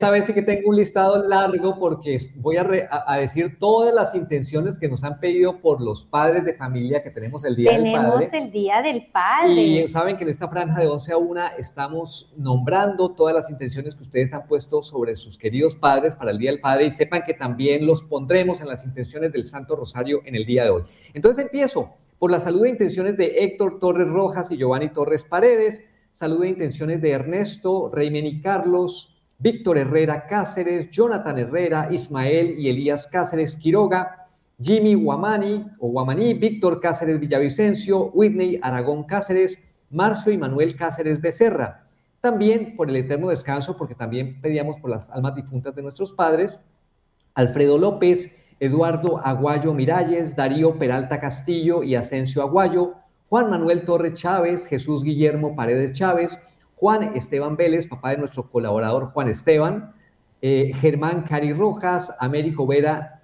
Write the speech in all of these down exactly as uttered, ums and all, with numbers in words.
esta vez sí que tengo un listado largo porque voy a, re, a, a decir todas las intenciones que nos han pedido por los padres de familia que tenemos el Día tenemos del Padre. Tenemos el Día del Padre. Y saben que en esta franja de once a una estamos nombrando todas las intenciones que ustedes han puesto sobre sus queridos padres para el Día del Padre, y sepan que también los pondremos en las intenciones del Santo Rosario en el día de hoy. Entonces empiezo por la salud de intenciones de Héctor Torres Rojas y Giovanni Torres Paredes, salud de intenciones de Ernesto, Reymeni Carlos, Víctor Herrera Cáceres, Jonathan Herrera, Ismael y Elías Cáceres Quiroga, Jimmy Guamani o Guamaní, Víctor Cáceres Villavicencio, Whitney Aragón Cáceres, Marcio y Manuel Cáceres Becerra. También por el eterno descanso, porque también pedíamos por las almas difuntas de nuestros padres, Alfredo López, Eduardo Aguayo Miralles, Darío Peralta Castillo y Asensio Aguayo, Juan Manuel Torres Chávez, Jesús Guillermo Paredes Chávez, Juan Esteban Vélez, papá de nuestro colaborador Juan Esteban, eh, Germán Cari Rojas, Américo Vera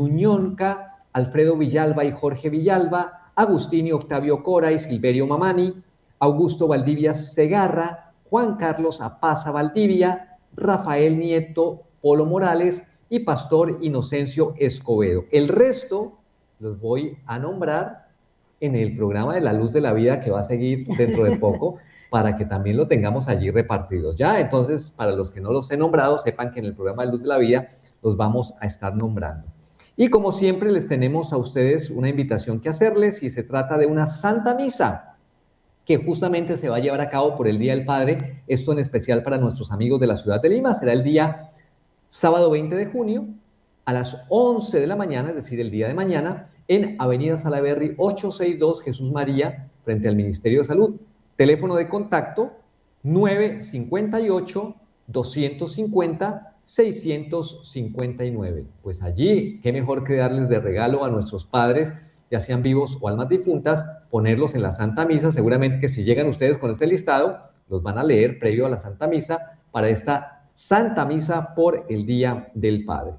Nuñonca, Alfredo Villalba y Jorge Villalba, Agustín y Octavio Cora y Silverio Mamani, Augusto Valdivia Segarra, Juan Carlos Apaza Valdivia, Rafael Nieto Polo Morales y Pastor Inocencio Escobedo. El resto los voy a nombrar en el programa de La Luz de la Vida que va a seguir dentro de poco, para que también lo tengamos allí repartidos. Ya, entonces, para los que no los he nombrado, sepan que en el programa de Luz de la Vida los vamos a estar nombrando. Y como siempre, les tenemos a ustedes una invitación que hacerles, y se trata de una Santa Misa, que justamente se va a llevar a cabo por el Día del Padre, esto en especial para nuestros amigos de la ciudad de Lima. Será el día sábado veinte de junio, a las once de la mañana, es decir, el día de mañana, en Avenida Salaberry ochocientos sesenta y dos, Jesús María, frente al Ministerio de Salud. Teléfono de contacto nueve cinco ocho, dos cinco cero, seis cinco nueve. Pues allí, qué mejor que darles de regalo a nuestros padres, ya sean vivos o almas difuntas, ponerlos en la Santa Misa. Seguramente que si llegan ustedes con ese listado, los van a leer previo a la Santa Misa, para esta Santa Misa por el Día del Padre.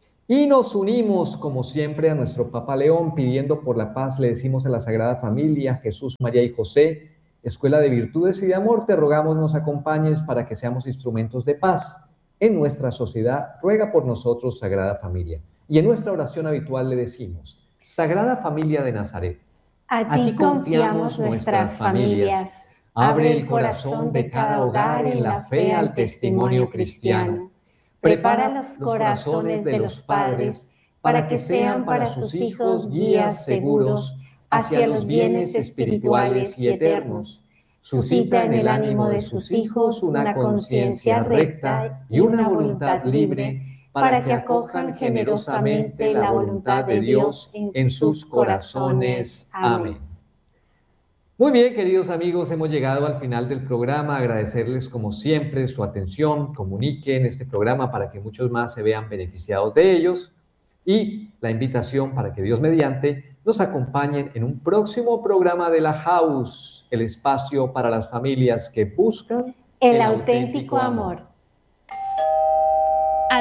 Y nos unimos, como siempre, a nuestro Papa León, pidiendo por la paz. Le decimos a la Sagrada Familia, Jesús, María y José, Escuela de Virtudes y de Amor, te rogamos nos acompañes para que seamos instrumentos de paz en nuestra sociedad. Ruega por nosotros, Sagrada Familia. Y en nuestra oración habitual le decimos: Sagrada Familia de Nazaret, a, a ti confiamos nuestras familias. Abre el corazón de cada hogar en la fe al testimonio cristiano. Prepara los corazones de los padres para que sean para sus hijos guías seguros hacia los bienes espirituales y eternos. Suscita en el ánimo de sus hijos una conciencia recta y una voluntad libre, para que acojan generosamente la voluntad de Dios en sus corazones. Amén. Muy bien, queridos amigos, hemos llegado al final del programa. Agradecerles como siempre su atención. Comuniquen este programa para que muchos más se vean beneficiados de ellos, y la invitación para que Dios mediante nos acompañen en un próximo programa de La House, el espacio para las familias que buscan el, el auténtico amor. amor.